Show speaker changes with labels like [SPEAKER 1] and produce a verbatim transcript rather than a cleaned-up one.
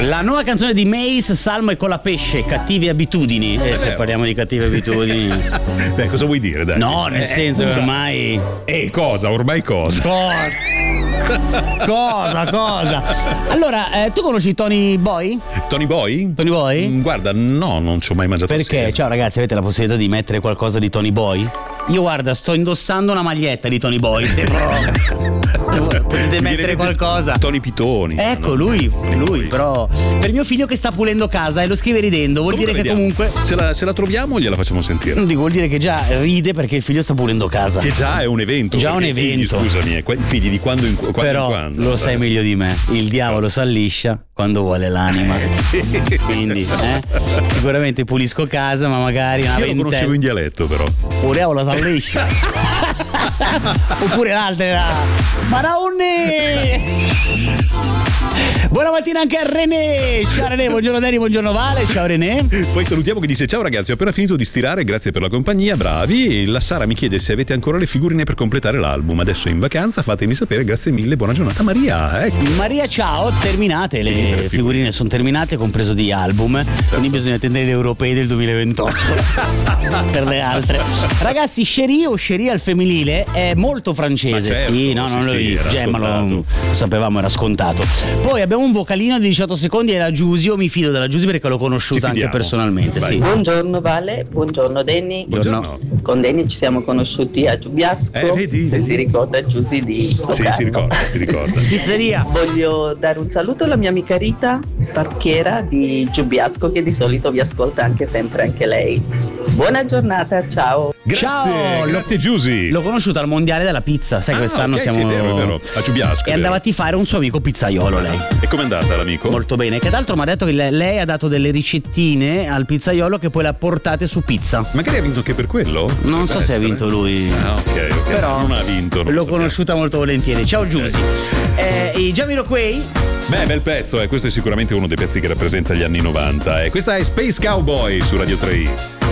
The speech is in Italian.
[SPEAKER 1] La nuova canzone di Mace, Salmo e Colapesce, Cattive abitudini. E eh, se parliamo di cattive abitudini.
[SPEAKER 2] Beh, cosa vuoi dire, dai?
[SPEAKER 1] No, nel
[SPEAKER 2] eh,
[SPEAKER 1] senso
[SPEAKER 2] scusa.
[SPEAKER 1] ormai.
[SPEAKER 2] Eh, cosa? Ormai cosa?
[SPEAKER 1] Cosa? cosa, cosa? Allora, eh, tu conosci Tony Boy?
[SPEAKER 2] Tony Boy?
[SPEAKER 1] Tony Boy?
[SPEAKER 2] Mm, guarda, no, non ci ho mai mangiato
[SPEAKER 1] Perché?
[SPEAKER 2] assieme.
[SPEAKER 1] Ciao ragazzi, avete la possibilità di mettere qualcosa di Tony Boy? Io guarda, sto indossando una maglietta di Tony Boy. Potete mettere qualcosa.
[SPEAKER 2] Tony Pitoni.
[SPEAKER 1] Ecco,
[SPEAKER 2] no?
[SPEAKER 1] lui, lui, però per mio figlio che sta pulendo casa e lo scrive ridendo, vuol
[SPEAKER 2] Comunque
[SPEAKER 1] dire che
[SPEAKER 2] vediamo.
[SPEAKER 1] comunque
[SPEAKER 2] Se la, se la troviamo gliela facciamo sentire.
[SPEAKER 1] non dico, vuol dire che già ride perché il figlio sta pulendo casa.
[SPEAKER 2] Che già è un evento.
[SPEAKER 1] Già un
[SPEAKER 2] perché i
[SPEAKER 1] evento.
[SPEAKER 2] Figli, scusami, eh, i figli di quando in quando
[SPEAKER 1] Però
[SPEAKER 2] in quando.
[SPEAKER 1] lo sai meglio di me, il diavolo s'alliscia quando vuole l'anima.
[SPEAKER 2] Eh, sì.
[SPEAKER 1] Quindi, eh, sicuramente pulisco casa, ma magari una
[SPEAKER 2] Io lo
[SPEAKER 1] ventenne.
[SPEAKER 2] conoscevo in dialetto, però.
[SPEAKER 1] O diavolo s'alliscia. Oppure l'altra era Maraunni. Buona mattina anche a René. Ciao René, buongiorno Dani, buongiorno Vale. Ciao René.
[SPEAKER 2] Poi salutiamo che dice: ciao ragazzi, ho appena finito di stirare, grazie per la compagnia, bravi. La Sara mi chiede se avete ancora le figurine per completare l'album. Adesso è in vacanza, fatemi sapere, grazie mille, buona giornata Maria. Ecco.
[SPEAKER 1] Maria, ciao, terminate, le figurine sono terminate, compreso di album, certo. Quindi bisogna attendere gli europei del duemilaventotto per le altre. Ragazzi, Cherie o Cherie al femminile è molto francese,
[SPEAKER 2] certo,
[SPEAKER 1] sì, no,
[SPEAKER 2] sì,
[SPEAKER 1] non lo
[SPEAKER 2] sì,
[SPEAKER 1] Gemma lo,
[SPEAKER 2] scontato.
[SPEAKER 1] lo sapevamo, era scontato. Poi abbiamo un vocalino di diciotto secondi e la Giusy, io mi fido della Giusy perché l'ho conosciuta anche personalmente. Sì.
[SPEAKER 3] Buongiorno Vale, buongiorno Danny.
[SPEAKER 2] Buongiorno.
[SPEAKER 3] Con Danny ci siamo conosciuti a Giubiasco,
[SPEAKER 2] eh, vedi,
[SPEAKER 3] se
[SPEAKER 2] vedi.
[SPEAKER 3] si ricorda Giusy di Locarno.
[SPEAKER 2] Sì, si ricorda, si ricorda.
[SPEAKER 1] Pizzeria.
[SPEAKER 3] Voglio dare un saluto alla mia amica Rita, parchiera di Giubiasco, che di solito vi ascolta anche sempre anche lei. Buona giornata, ciao.
[SPEAKER 2] Grazie,
[SPEAKER 1] Ciao,
[SPEAKER 2] grazie Giusy.
[SPEAKER 1] L'ho conosciuta al mondiale della pizza, sai,
[SPEAKER 2] Ah,
[SPEAKER 1] quest'anno
[SPEAKER 2] ok,
[SPEAKER 1] siamo
[SPEAKER 2] sì, è vero, è vero. A Giubiasco.
[SPEAKER 1] E
[SPEAKER 2] è
[SPEAKER 1] andava
[SPEAKER 2] vero.
[SPEAKER 1] a tifare un suo amico pizzaiolo lei.
[SPEAKER 2] E com'è andata l'amico?
[SPEAKER 1] Molto bene, che tra l'altro mi ha detto che lei, lei ha dato delle ricettine al pizzaiolo che poi le ha portate su pizza.
[SPEAKER 2] Magari ha vinto anche per quello?
[SPEAKER 1] Non
[SPEAKER 2] Potrebbe
[SPEAKER 1] so se ha
[SPEAKER 2] essere.
[SPEAKER 1] vinto lui.
[SPEAKER 2] Ah, ok, ok.
[SPEAKER 1] Però
[SPEAKER 2] non ha vinto. non
[SPEAKER 1] L'ho
[SPEAKER 2] so
[SPEAKER 1] conosciuta molto volentieri. Ciao Giusy. Eh, I Jamiroquai.
[SPEAKER 2] Beh, bel pezzo, eh. Questo è sicuramente uno dei pezzi che rappresenta gli anni novanta. E questa è Space Cowboy su Radio tre.